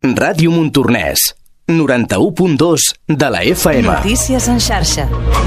Ràdio Montornès, 91.2 de la FM. Notícies en xarxa.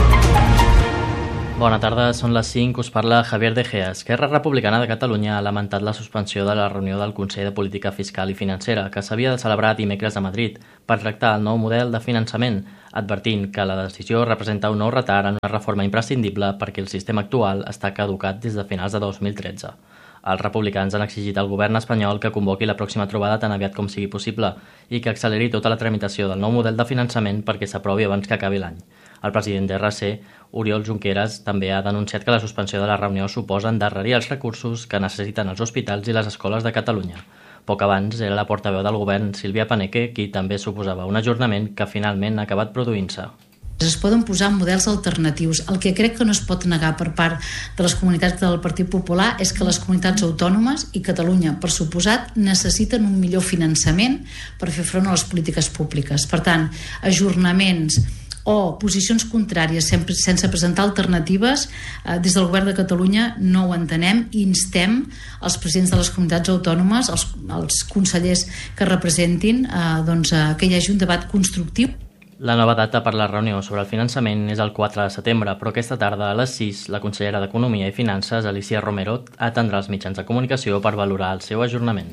Bona tarda, són les 5, us parla Javier De Gea. Esquerra Republicana de Catalunya ha lamentat la suspensió de la reunió del Consell de Política Fiscal i Financera, que s'havia de celebrar dimecres a Madrid, per tractar el nou model de finançament, advertint que la decisió representa un nou retard en una reforma imprescindible perquè el sistema actual està caducat des de finals de 2013. Els republicans han exigit al govern espanyol que convoqui la pròxima trobada tan aviat com sigui possible i que acceleri tota la tramitació del nou model de finançament perquè s'aprovi abans que acabi l'any. El president d'RC, Oriol Junqueras, també ha denunciat que la suspensió de la reunió suposa endarrerir els recursos que necessiten els hospitals i les escoles de Catalunya. Poc abans era la portaveu del govern, Sílvia Paneque, qui també suposava un ajornament que finalment ha acabat produint-se. Es poden posar models alternatius. El que crec que no es pot negar per part de les comunitats del Partit Popular és que les comunitats autònomes i Catalunya, per suposat, necessiten un millor finançament per fer front a les polítiques públiques. Per tant, ajornaments o posicions contràries sense presentar alternatives, des del govern de Catalunya no ho entenem i instem els presidents de les comunitats autònomes, els consellers que representin, que hi hagi un debat constructiu. La nova data per la reunió sobre el finançament és el 4 de setembre, però aquesta tarda a les 6 la consellera d'Economia i Finances, Alicia Romero, atendrà els mitjans de comunicació per valorar el seu ajornament.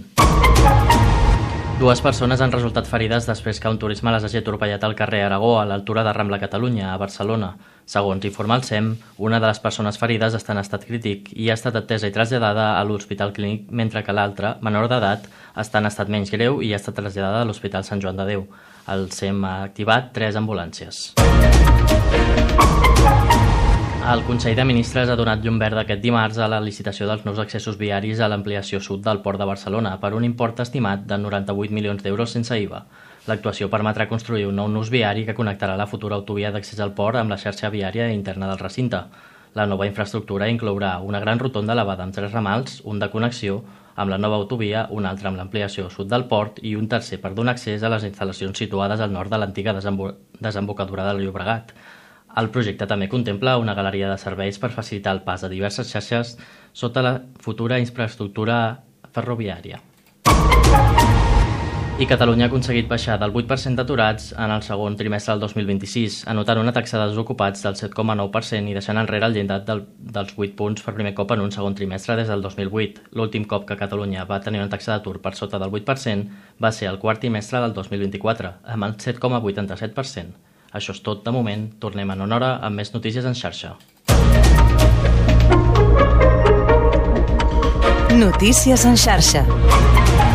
2 persones han resultat ferides després que un turisme les hagi atropellat al carrer Aragó, a l'altura de Rambla Catalunya, a Barcelona. Segons informa el SEM, una de les persones ferides està en estat crític i ha estat atesa i traslladada a l'Hospital Clínic, mentre que l'altra, menor d'edat, està en estat menys greu i ha estat traslladada a l'Hospital Sant Joan de Déu. El SEM ha activat 3 ambulàncies. El Consell de Ministres ha donat llum verda aquest dimarts a la licitació dels nous accessos viaris a l'ampliació sud del Port de Barcelona per un import estimat de 98 milions d'euros sense IVA. L'actuació permetrà construir un nou nus viari que connectarà la futura autovia d'accés al port amb la xarxa viària interna del recinte. La nova infraestructura inclourà una gran rotonda elevada amb 3 ramals, un de connexió amb la nova autovia, un altre amb l'ampliació sud del port i un tercer per donar accés a les instal·lacions situades al nord de l'antiga desembocadura del Llobregat. El projecte també contempla una galeria de serveis per facilitar el pas de diverses xarxes sota la futura infraestructura ferroviària. I Catalunya ha aconseguit baixar del 8% d'aturats en el segon trimestre del 2026, anotant una taxa de desocupats del 7,9% i deixant enrere el llindar dels 8 punts per primer cop en un segon trimestre des del 2008. L'últim cop que Catalunya va tenir una taxa d'atur per sota del 8% va ser el quart trimestre del 2024, amb el 7,87%. Això és tot de moment, tornem en una hora amb més notícies en xarxa. Notícies en xarxa.